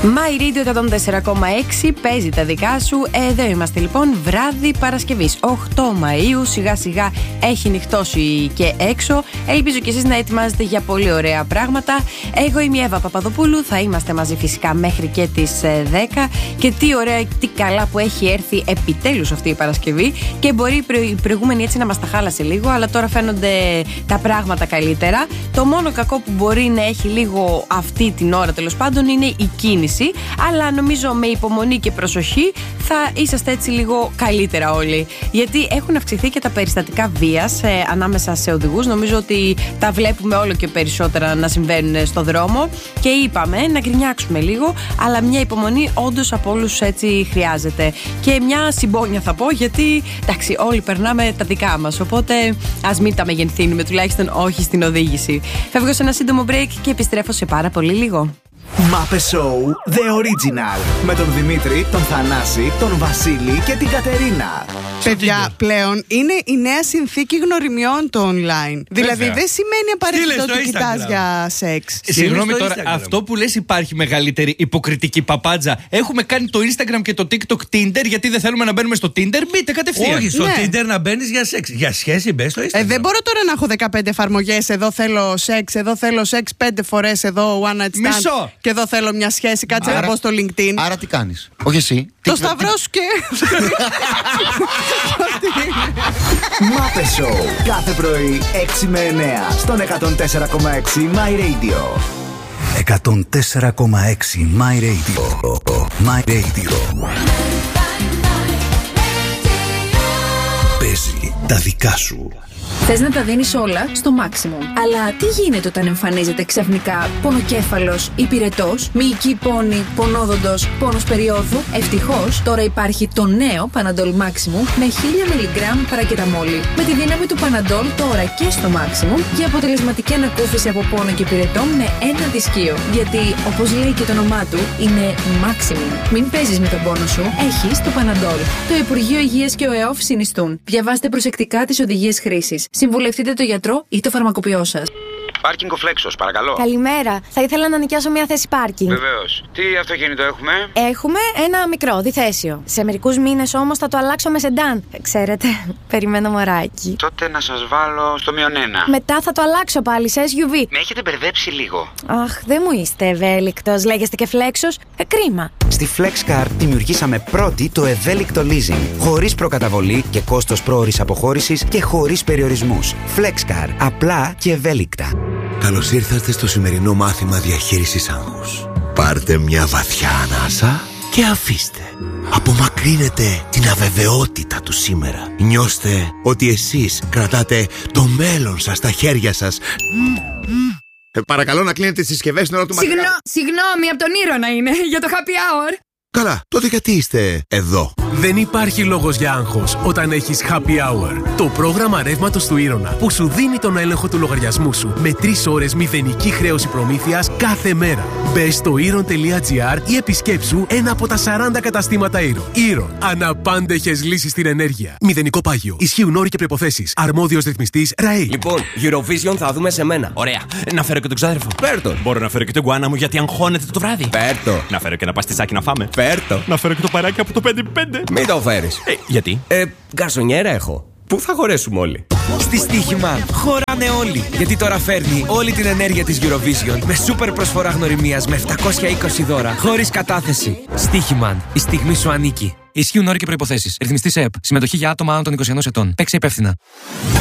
My Radio 104,6 παίζει τα δικά σου. Εδώ είμαστε λοιπόν, βράδυ Παρασκευής 8 Μαΐου. Σιγά σιγά έχει νυχτώσει και έξω. Ελπίζω και εσείς να ετοιμάζετε για πολύ ωραία πράγματα. Εγώ είμαι η Εύα Παπαδοπούλου. Θα είμαστε μαζί φυσικά μέχρι και τις 10. Και τι ωραία, τι καλά που έχει έρθει επιτέλους αυτή η Παρασκευή. Και μπορεί η προηγούμενη έτσι να μας τα χάλασε λίγο, αλλά τώρα φαίνονται τα πράγματα καλύτερα. Το μόνο κακό που μπορεί να έχει λίγο αυτή την ώρα τέλος πάντων είναι η κίνηση. Αλλά νομίζω με υπομονή και προσοχή θα είσαστε έτσι λίγο καλύτερα όλοι. Γιατί έχουν αυξηθεί και τα περιστατικά βίας ανάμεσα σε οδηγούς. Νομίζω ότι τα βλέπουμε όλο και περισσότερα να συμβαίνουν στο δρόμο. Και είπαμε να γκρινιάξουμε λίγο, αλλά μια υπομονή όντως από όλους έτσι χρειάζεται. Και μια συμπόνια θα πω, γιατί εντάξει, όλοι περνάμε τα δικά μας. Οπότε ας μην τα μεγενθύνουμε, τουλάχιστον όχι στην οδήγηση. Φεύγω σε ένα σύντομο break και επιστρέφω σε πάρα πολύ λίγο. Μάπε Show The Original. Με τον Δημήτρη, τον Θανάση, τον Βασίλη και την Κατερίνα. Παιδιά, πλέον είναι η νέα συνθήκη γνωριμιών το online. Δηλαδή δεν σημαίνει απαραίτητο ότι κοιτάς για σεξ. Συγγνώμη τώρα, αυτό που λες υπάρχει μεγαλύτερη υποκριτική παπάντζα. Έχουμε κάνει το Instagram και το TikTok Tinder γιατί δεν θέλουμε να μπαίνουμε στο Tinder. Μπείτε κατευθείαν. Όχι, στο Tinder να μπαίνεις για σεξ. Για σχέση μπες στο Instagram. Δεν μπορώ τώρα να έχω 15 εφαρμογές. Εδώ θέλω σεξ, εδώ θέλω σεξ 5 φορές, εδώ one night stand. Μισό. Και εδώ θέλω μια σχέση, κάτσε να μπω στο LinkedIn. Άρα τι κάνεις? Όχι εσύ. Το σταυρό σου και. Μάπε Show. Κάθε πρωί 6 με 9 στον 104,6 My Radio. 104,6 My Radio. My Radio. Παίζει τα δικά σου. Θες να τα δίνεις όλα στο maximum. Αλλά τι γίνεται όταν εμφανίζεται ξαφνικά πονοκέφαλος, υπηρετός, μυϊκή πόνη, πονόδοντος, πόνος περίοδου? Ευτυχώς τώρα υπάρχει το νέο Panadol Maximum με 1000 mg παρακεταμόλη. Με τη δύναμη του Panadol τώρα και στο maximum για αποτελεσματική ανακούφιση από πόνο και πυρετό με ένα δισκείο. Γιατί όπως λέει και το όνομά του, είναι maximum. Μην παίζεις με τον πόνο σου, έχεις το Panadol. Το Υπουργείο Υγείας και ο ΕΟΦ συνιστούν. Διαβάστε προσεκτικά τις οδηγίες χρήσης. Συμβουλευτείτε το γιατρό ή το φαρμακοποιό σας. Πάρκινγκ ο Φλέξος, παρακαλώ. Καλημέρα. Θα ήθελα να νοικιάσω μια θέση πάρκινγκ. Βεβαίως. Τι αυτοκίνητο έχουμε? Έχουμε ένα μικρό, διθέσιο. Σε μερικούς μήνες όμως θα το αλλάξω με σεντάν. Ξέρετε, περιμένω μωράκι. Τότε να σας βάλω στο -1. Μετά θα το αλλάξω πάλι σε SUV. Με έχετε μπερδέψει λίγο. Αχ, δεν μου είστε ευέλικτος. Λέγεστε και Φλέξος. Κρίμα. Στη FlexCar δημιουργήσαμε πρώτη το ευέλικτο leasing. Χωρίς προκαταβολή και κόστος πρόωρης αποχώρησης και χωρίς περιορισμούς. FlexCar. Απλά και ευέλικτα. Καλώς ήρθατε στο σημερινό μάθημα διαχείρισης άγχους. Πάρτε μια βαθιά ανάσα και αφήστε. Απομακρύνετε την αβεβαιότητα του σήμερα. Νιώστε ότι εσείς κρατάτε το μέλλον σας στα χέρια σας. Παρακαλώ να κλείνετε τις συσκευές στην ώρα του μαθήματος. Συγγνώμη, από τον Ήρωνα είναι, για το happy hour. Καλά, τότε γιατί είστε εδώ? Δεν υπάρχει λόγος για άγχος όταν έχεις Happy Hour. Το πρόγραμμα ρεύματος του Ήρωνα που σου δίνει τον έλεγχο του λογαριασμού σου με 3 ώρες μηδενική χρέωση προμήθειας κάθε μέρα. Μπες στο Iron.gr ή επισκέψου ένα από τα 40 καταστήματα Iron. Iron. Αναπάντεχες λύσεις στην ενέργεια. Μηδενικό πάγιο. Ισχύουν όροι και προϋποθέσεις. Αρμόδιος ρυθμιστής ΡΑΕ. Λοιπόν, Eurovision θα δούμε σε μένα. Ωραία. Να φέρω και τον ξάδερφο. Πέρτο. Μπορώ να φέρω και τον γκουάνα μου γιατί αγχώνεται το βράδυ. Πέρτο. Να φέρω και ένα παστισάκι να φάμε. Πέρτο. Να φέρω και το παράκι από το 5-5. Μην το φέρεις. Γιατί? Γκαρσονιέρα έχω. Πού θα χωρέσουμε όλοι? Στη Στοίχημα χωράνε όλοι. Γιατί τώρα φέρνει όλη την ενέργεια της Eurovision με σούπερ προσφορά γνωριμίας με 720 δώρα χωρίς κατάθεση. Στοίχημαν. Η στιγμή σου ανήκει. Ισχύουν όροι και προϋποθέσεις. Ρυθμιστής ΕΕΠ. Συμμετοχή για άτομα άνω των 21 ετών. Παίξε υπεύθυνα.